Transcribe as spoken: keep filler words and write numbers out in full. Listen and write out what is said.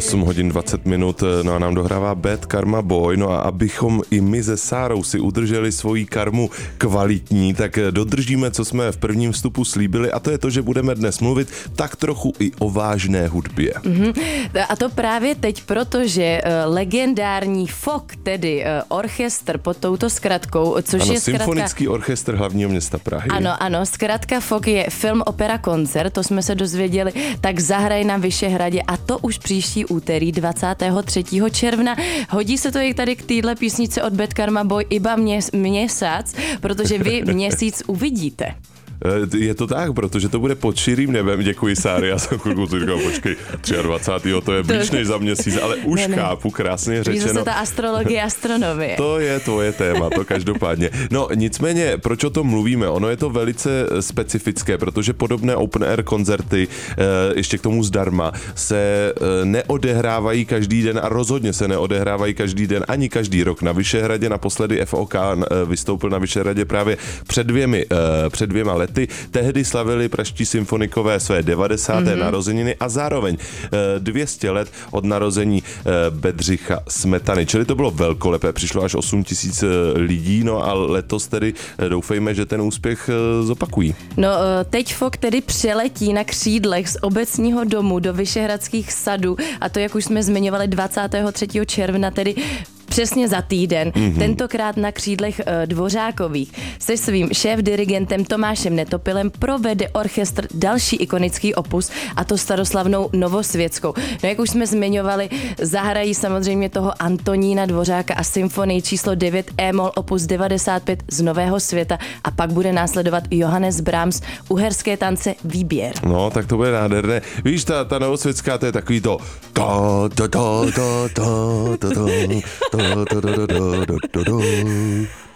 osm hodin dvacet minut, no a nám dohrává Bad Karma Boy, no a abychom i my se Sárou si udrželi svoji karmu kvalitní, tak dodržíme, co jsme v prvním vstupu slíbili, a to je to, že budeme dnes mluvit tak trochu i o vážné hudbě. Mm-hmm. A to právě teď, protože uh, legendární F O K, tedy uh, orchestr pod touto zkratkou, což ano, je zkratka... Symfonický orchestr hlavního města Prahy. Ano, ano, zkratka F O K je film, opera, koncert, to jsme se dozvěděli, tak zahraje na Vyšehradě, a to už příští úterý dvacátého třetího června. Hodí se to i tady k téhle písničce od Bad Karma Boy iba měs, měsíc, protože vy měsíc uvidíte. Je to tak, protože to bude pod širým nebem. Děkuji, Sáry, já jsem chvilku si říkal, počkej, dvacátého třetího to je blíž než za měsíc, ale už ne, ne. chápu, krásně řečeno. Víš, zase ta astrologie, astronomie. To je tvoje téma, to každopádně. No nicméně, proč o tom mluvíme? Ono je to velice specifické, protože podobné open air koncerty, ještě k tomu zdarma, se neodehrávají každý den a rozhodně se neodehrávají každý den ani každý rok. Na Vyšehradě naposledy F O K vystoupil na Vyšehradě právě před dvěmi, před dvěma lety. Tehdy slavili pražští symfonikové své devadesáté Mm-hmm. narozeniny a zároveň dvě stě let od narození Bedřicha Smetany. Čili to bylo velkolepé, přišlo až osm tisíc lidí, no a letos tedy doufejme, že ten úspěch zopakují. No teď F O K tedy přeletí na křídlech z obecního domu do Vyšehradských sadů, a to, jak už jsme zmiňovali, dvacátého třetího června, tedy přesně za týden, mm-hmm. tentokrát na křídlech e, Dvořákových. Se svým šéf-dirigentem Tomášem Netopilem provede orchestr další ikonický opus, a to staroslavnou Novosvětskou. No, jak už jsme zmiňovali, zahrají samozřejmě toho Antonína Dvořáka a symfonii číslo devět E-moll opus devadesát pět z Nového světa, a pak bude následovat Johannes Brahms, Uherské tance Výběr. No, tak to bude nádherné. Víš, ta, ta Novosvětská, to je takový to to, to, to, to, to, to, to, to.